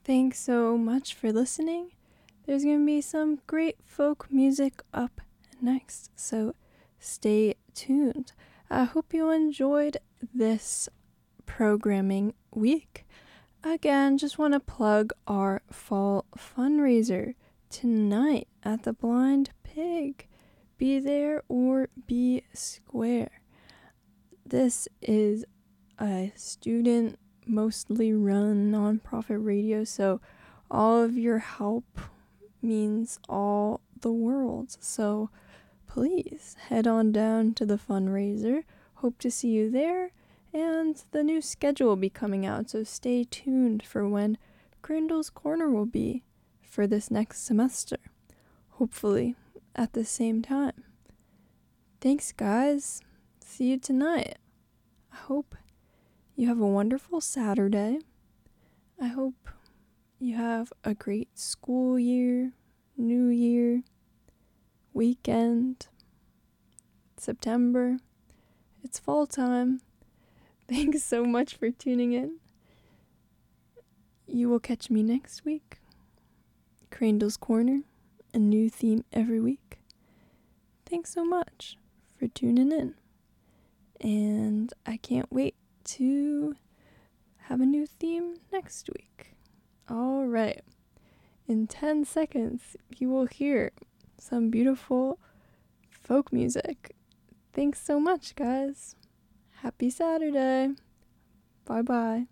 Thanks so much for listening. There's going to be some great folk music up next, so stay tuned. I hope you enjoyed this programming week. Again, just want to plug our fall fundraiser tonight at the Blind Pig. Be there or be square. This is a student mostly run nonprofit radio, so all of your help means all the world. So please head on down to the fundraiser. Hope to see you there, and the new schedule will be coming out, so stay tuned for when Crandall's Corner will be for this next semester, hopefully at the same time. Thanks, guys. See you tonight. I hope you have a wonderful Saturday. I hope you have a great school year, new year, weekend, September. It's fall time. Thanks so much for tuning in. You will catch me next week. Crandall's Corner, a new theme every week. Thanks so much for tuning in. And I can't wait to have a new theme next week. All right. In 10 seconds, you will hear some beautiful folk music. Thanks so much, guys. Happy Saturday. Bye-bye.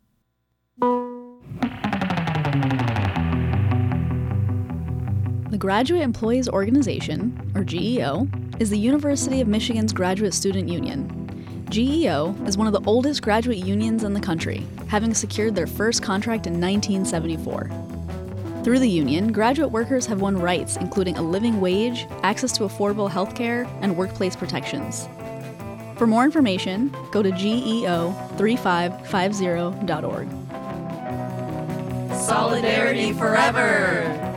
The Graduate Employees Organization, or GEO, is the University of Michigan's graduate student union. GEO is one of the oldest graduate unions in the country, having secured their first contract in 1974. Through the union, graduate workers have won rights including a living wage, access to affordable health care, and workplace protections. For more information, go to geo3550.org. Solidarity forever!